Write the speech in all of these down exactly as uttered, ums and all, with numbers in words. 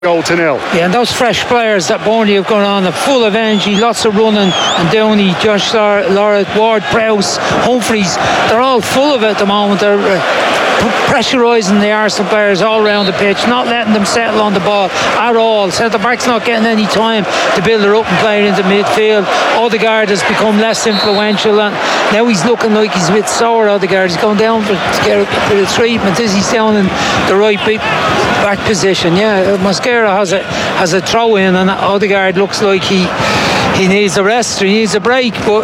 goal to nil. Yeah, and those fresh players that Burnley have gone on are full of energy, lots of running, and Downey, Josh Lorrett, Ward Prowse, Humphreys, they're all full of it at the moment. They're uh, pressurising the Arsenal players all around the pitch, not letting them settle on the ball at all. Centre back's not getting any time to build her up and play it into midfield. Odegaard has become less influential, and now he's looking like he's a bit sour. Odegaard, he's going down for, to get a bit of treatment. Is he's down in the right back position? Yeah, Mosquera has a has a throw in, and Odegaard looks like he he needs a rest, or he needs a break. But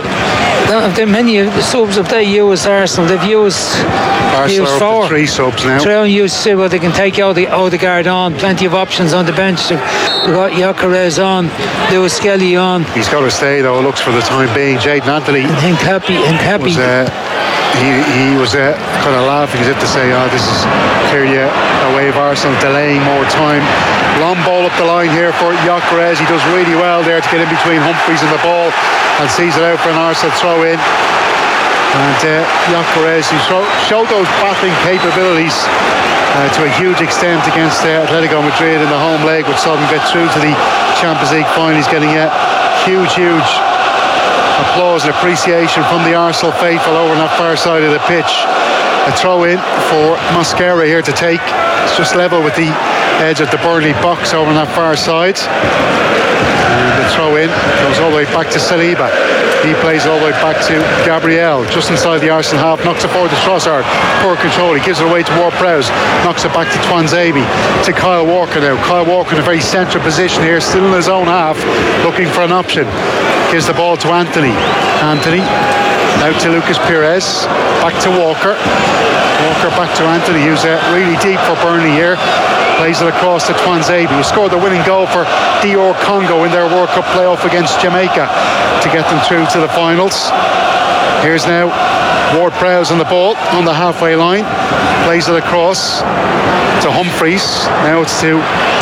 many of the subs have they used Arsenal, they've used Arsenal used four. Three subs now. Try and use see what they can take Ode- Odegaard on. Plenty of options on the bench. We've got Gyökeres on, Lewis Skelly on. He's got to stay though. It looks for the time being. Jayden Anthony. And happy and happy. Was, uh, he he was uh, kind of laughing as if to say, "Oh, this is clearly a, a way of Arsenal delaying more time." Long ball up the line here for Gyökeres. He does really well there to get in between Humphreys and the ball, and sees it out for an Arsenal throw in. And uh, Gyökeres, who show, showed those battling capabilities uh, to a huge extent against uh, Atletico Madrid in the home leg, which saw them get through to the Champions League final. He's getting a huge, huge applause and appreciation from the Arsenal faithful over on that far side of the pitch. A throw in for Mosquera here to take. It's just level with the edge of the Burnley box over on that far side. And the throw in goes all the way back to Saliba. He plays all the way back to Gabriel, just inside the Arsenal half, knocks it forward to Trossard. Poor control, he gives it away to Ward Prowse, knocks it back to Tuanzebe, to Kyle Walker now. Kyle Walker in a very central position here, still in his own half, looking for an option. Gives the ball to Anthony. Anthony out to Lucas Perez, back to Walker. Walker back to Anthony, who's uh, really deep for Burnley here. Plays it across to Tuanzebe, who scored the winning goal for D R Congo in their World Cup playoff against Jamaica to get them through to the finals. Here's now Ward Prowse on the ball on the halfway line. Plays it across to Humphreys. Now it's to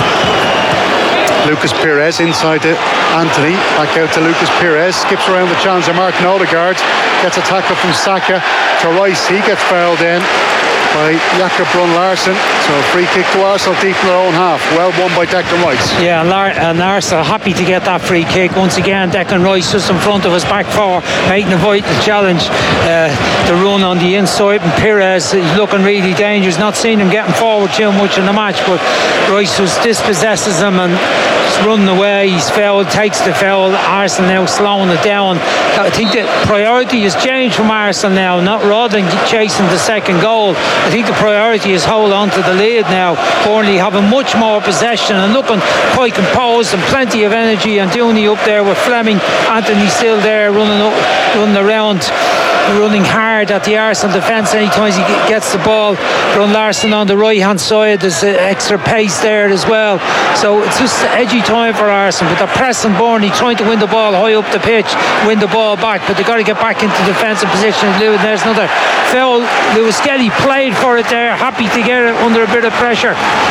Lucas Perez inside to Anthony. Back out to Lucas Perez. Skips around the challenger Martin Odegaard. Gets a tackle from Saka to Rice. He gets fouled in by Jakob Brun Larsen. So a free kick to Arsenal deep in their own half. Well won by Declan Rice. Yeah, and, Lar- and Arsenal happy to get that free kick. Once again, Declan Rice just in front of us, back four, making a vital challenge. Uh, the run on the inside, and Perez is looking really dangerous. Not seeing him getting forward too much in the match, but Rice just dispossesses him and just running away. He's fouled, takes the foul. Arsenal now slowing it down. I think the priority has changed from Arsenal now, not rather than chasing the second goal. I think the priority is hold on to the lead now. Burnley having much more possession and looking quite composed and plenty of energy, and Dooney up there with Fleming. Anthony still there running up, running around, running hard at the Arsenal defence anytime he gets the ball. Brun Larsen on the right hand side, there's extra pace there as well, so it's just edgy time for Arsenal, but they're pressing Burnley, trying to win the ball high up the pitch, win the ball back, but they've got to get back into defensive position. There's another foul. Lewis Skelly played for it there, happy to get it under a bit of pressure.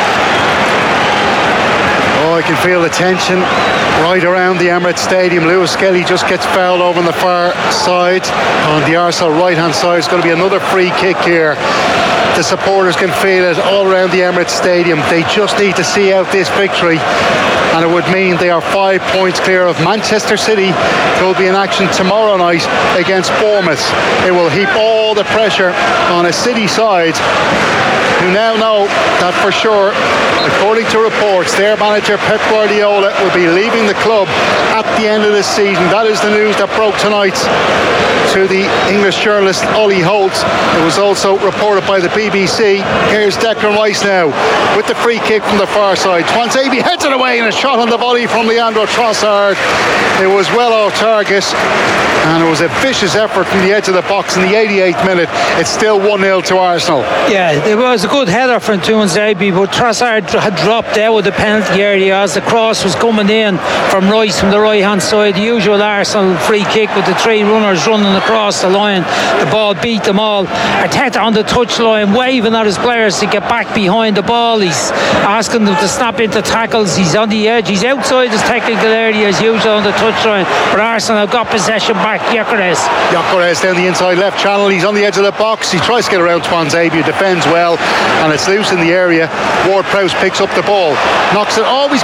Oh, I can feel the tension right around the Emirates Stadium. Lewis Skelly just gets fouled over on the far side. On the Arsenal right hand side, it's going to be another free kick here. The supporters can feel it all around the Emirates Stadium. They just need to see out this victory, and it would mean they are five points clear of Manchester City, who will be in action tomorrow night against Bournemouth. It will heap all the pressure on a City side who now know that for sure, according to reports, their manager Pep Guardiola will be leaving the club at the end of this season. That is the news that broke tonight to the English journalist Ollie Holt. It was also reported by the B B C. Here's Declan Rice now with the free kick from the far side. Tuanzebe heads it away, and a shot on the volley from Leandro Trossard. It was well off target, and it was a vicious effort from the edge of the box in the eighty-eighth minute. It's still one nil to Arsenal. Yeah, it was a good header from Tuanzebe, but Trossard had dropped out of the penalty area as the cross was coming in from Rice from the right hand side. The usual Arsenal free kick with the three runners running across the line. The ball beat them all. Arteta on the touchline waving at his players to get back behind the ball. He's asking them to snap into tackles. He's on the edge. He's outside his technical area as usual on the touchline. But Arsenal have got possession back. Gyökeres. Gyökeres down the inside left channel. He's on the edge of the box. He tries to get around Tuanzebe, defends well, and it's loose in the area. Ward-Prowse picks up the ball, knocks it. Always